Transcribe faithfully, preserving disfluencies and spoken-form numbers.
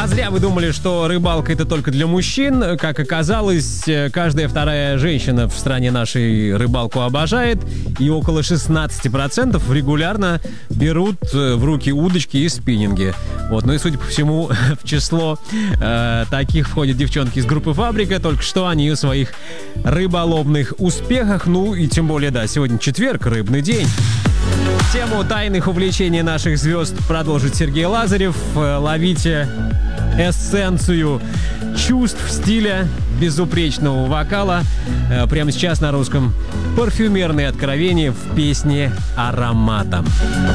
А зря вы думали, что рыбалка — это только для мужчин. Как оказалось, каждая вторая женщина в стране нашей рыбалку обожает, и около шестнадцать процентов регулярно берут в руки удочки и спиннинги. Вот. Ну и, судя по всему, в число э, таких входят девчонки из группы «Фабрика». Только что они о своих рыболовных успехах. Ну и тем более, да, сегодня четверг, рыбный день. Тему тайных увлечений наших звезд продолжит Сергей Лазарев. Ловите эссенцию чувств, стиля, безупречного вокала. Прямо сейчас на русском парфюмерные откровения в песне «Ароматом».